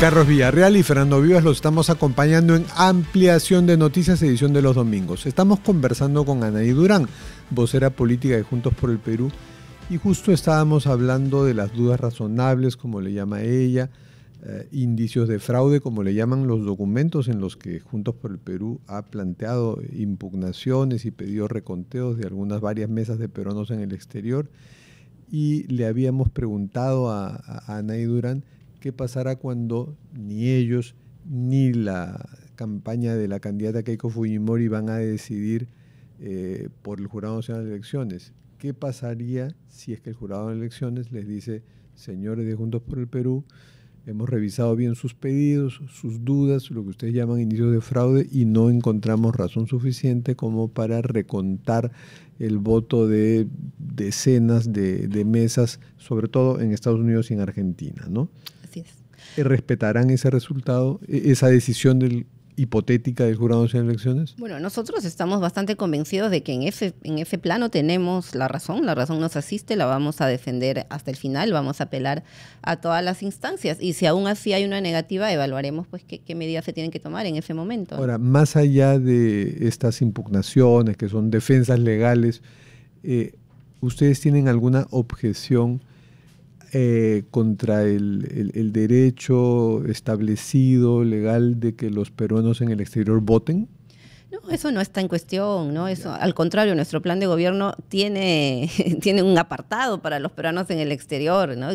Carlos Villarreal y Fernando Vivas los estamos acompañando en Ampliación de Noticias, edición de los domingos. Estamos conversando con Anaí Durán, vocera política de Juntos por el Perú, y justo estábamos hablando de las dudas razonables, como le llama ella, indicios de fraude, como le llaman los documentos en los que Juntos por el Perú ha planteado impugnaciones y pedido reconteos de varias mesas de peruanos en el exterior. Y le habíamos preguntado a Anaí Durán qué pasará cuando ni ellos ni la campaña de la candidata Keiko Fujimori van a decidir por el Jurado Nacional de Elecciones. ¿Qué pasaría si es que el Jurado de Elecciones les dice: señores de Juntos por el Perú, hemos revisado bien sus pedidos, sus dudas, lo que ustedes llaman indicios de fraude, y no encontramos razón suficiente como para recontar el voto de decenas de mesas, sobre todo en Estados Unidos y en Argentina, ¿no? Así es. ¿Respetarán ese resultado, esa decisión hipotética del Jurado Nacional de Elecciones? Bueno, nosotros estamos bastante convencidos de que en ese plano tenemos la razón nos asiste, la vamos a defender hasta el final, vamos a apelar a todas las instancias, y si aún así hay una negativa, evaluaremos pues qué medidas se tienen que tomar en ese momento. Ahora, más allá de estas impugnaciones, que son defensas legales, ¿ustedes tienen alguna objeción contra el derecho establecido, legal, de que los peruanos en el exterior voten? No, eso no está en cuestión, ¿no? Eso, al contrario, nuestro plan de gobierno tiene un apartado para los peruanos en el exterior, ¿no?